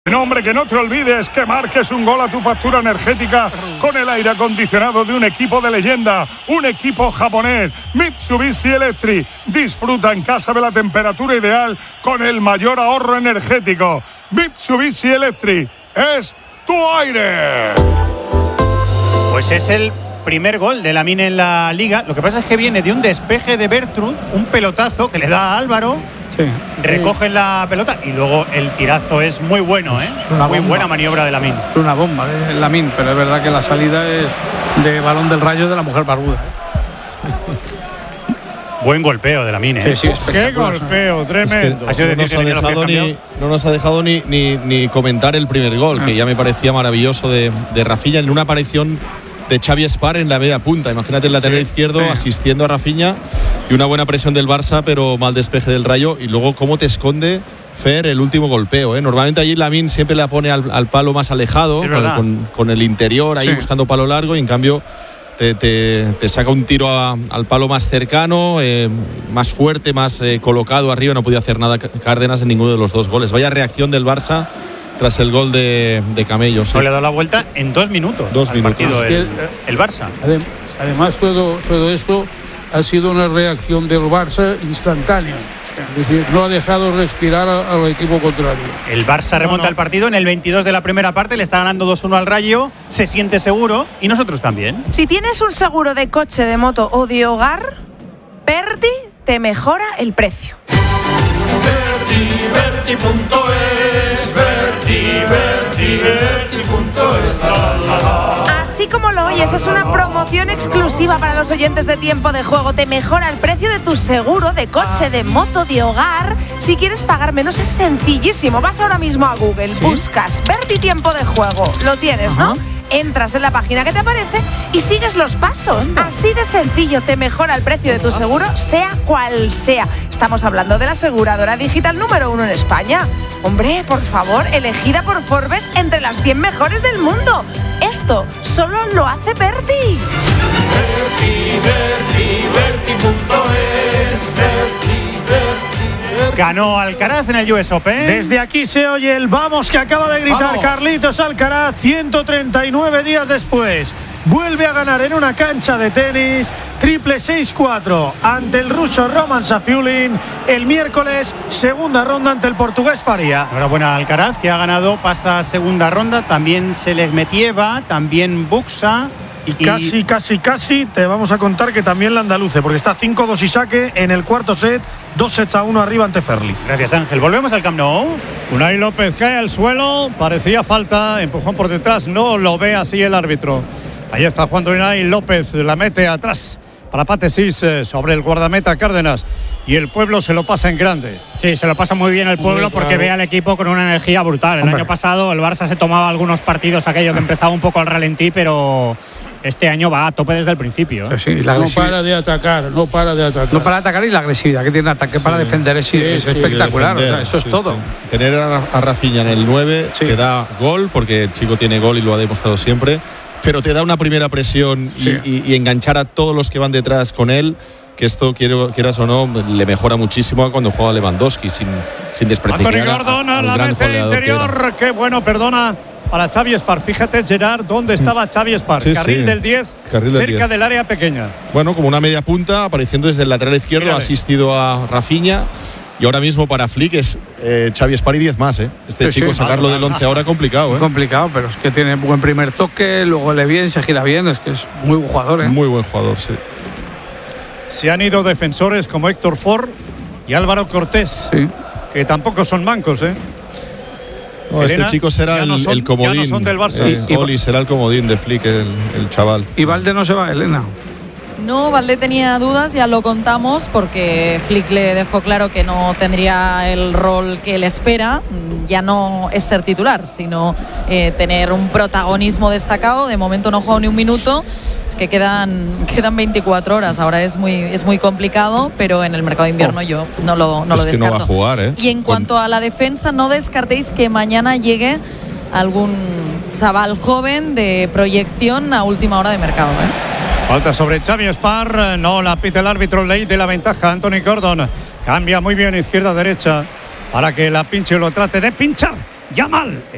No, hombre, que no te olvides que marques un gol a tu factura energética con el aire acondicionado de un equipo de leyenda, un equipo japonés, Mitsubishi Electric. Disfruta en casa de la temperatura ideal con el mayor ahorro energético. Mitsubishi Electric es tu aire. Pues es el primer gol de Lamine en la Liga. Lo que pasa es que viene de un despeje de Bertrud, un pelotazo que le da a Álvaro. Sí. Recogen la pelota y luego el tirazo es muy bueno, ¿eh? Es una muy bomba. buena maniobra de Lamine. Es una bomba de Lamine, pero es verdad que la salida es de balón del Rayo de la mujer barbuda. Buen golpeo de Lamine, ¿eh? Sí, Qué golpeo, tremendo. Ha sido decir que No nos ha dejado ni comentar el primer gol, que ya me parecía maravilloso de Rafinha en una aparición de Xavi Espar en la media punta. Imagínate el lateral izquierdo asistiendo a Rafinha y una buena presión del Barça, pero mal despeje del Rayo. Y luego cómo te esconde Fer el último golpeo, ¿eh? Normalmente allí Lamine siempre la pone al palo más alejado, con el interior ahí buscando palo largo, y en cambio te saca un tiro al palo más cercano, más fuerte, más colocado arriba. No podía hacer nada Cárdenas en ninguno de los dos goles. Vaya reacción del Barça tras el gol de Camello. Sí. Le ha dado la vuelta en 2 minutos. 2 minutos. Partido, el Barça. Además, todo esto ha sido una reacción del Barça instantánea. Es decir, no ha dejado respirar al equipo contrario. El Barça remonta el partido en el 22 de la primera parte, le está ganando 2-1 al Rayo, se siente seguro y nosotros también. Si tienes un seguro de coche, de moto o de hogar, Verti te mejora el precio. Verti.es, Verti.es. Así como lo oyes, es una promoción exclusiva para los oyentes de Tiempo de Juego. Te mejora el precio de tu seguro de coche, de moto, de hogar. Si quieres pagar menos, es sencillísimo. Vas ahora mismo a Google, buscas Verti Tiempo de Juego. Lo tienes, ¿no? Entras en la página que te aparece y sigues los pasos. Así de sencillo, te mejora el precio de tu seguro, sea cual sea. Estamos hablando de la aseguradora digital número 1 en España. Hombre, por favor, elegida por Forbes entre las 100 mejores del mundo. Esto solo lo hace Verti. Ganó Alcaraz en el US Open. Desde aquí se oye el vamos que acaba de gritar ¡Vamos! Carlitos Alcaraz 139 días después. Vuelve a ganar en una cancha de tenis, triple 6-4 ante el ruso Roman Safiullin. El miércoles, segunda ronda ante el portugués Faria. Enhorabuena a Alcaraz, que ha ganado, pasa a segunda ronda. También Selegmetieva, también Buxa. Y casi te vamos a contar que también la andaluce, porque está 5-2 y saque en el cuarto set, 2-1 arriba ante Ferli. Gracias, Ángel. Volvemos al Camp Nou. Unai López cae al suelo, parecía falta, empujón por detrás, no lo ve así el árbitro. Ahí está jugando Unai López, la mete atrás para Patesís sobre el guardameta Cárdenas, y el pueblo se lo pasa en grande. Sí, se lo pasa muy bien el pueblo porque ve al equipo con una energía brutal. El año pasado el Barça se tomaba algunos partidos, aquello que empezaba un poco al ralentí, pero este año va a tope desde el principio. Sí, No para de atacar. No para de atacar, y la agresividad que tiene el ataque para defender es espectacular. Defender, eso es todo. Tener a Rafinha en el 9 te da gol, porque el chico tiene gol y lo ha demostrado siempre, pero te da una primera presión y enganchar a todos los que van detrás con él, que esto, quieras o no, le mejora muchísimo a cuando juega Lewandowski, sin desprestigiar. Anthony Gordon a la gran mete interior, qué bueno, perdona, para Xavi Espar. Fíjate, Gerard, dónde estaba Xavi Espar. Carril del 10, cerca del área pequeña. Bueno, como una media punta, apareciendo desde el lateral izquierdo, ha asistido a Rafinha. Y ahora mismo para Flick es Xavi Espar y 10 más, ¿eh? Chico, sacarlo del 11 ahora complicado, ¿eh? Complicado, pero es que tiene buen primer toque, luego lee bien, se gira bien, es que es muy buen jugador, ¿eh? Muy buen jugador, sí. Se han ido defensores como Héctor Ford y Álvaro Cortés, que tampoco son mancos, ¿eh? No, Elena, este chico será el comodín. Ya no son del Barça. Oli será el comodín de Flick, el chaval. Y Valde no se va, Elena. No, Valde tenía dudas, ya lo contamos, porque Flick le dejó claro que no tendría el rol que él espera. Ya no es ser titular, sino tener un protagonismo destacado. De momento no juega ni un minuto. Es que quedan 24 horas. Ahora es muy complicado, pero en el mercado de invierno yo no lo descarto. No va a jugar, ¿eh? Y en cuanto a la defensa, no descartéis que mañana llegue algún chaval joven de proyección a última hora de mercado, ¿eh? Falta sobre Xavi Espar, no la pita el árbitro, ley de la ventaja. Anthony Gordon cambia muy bien izquierda-derecha para que la pinche lo trate de pinchar. Yamal.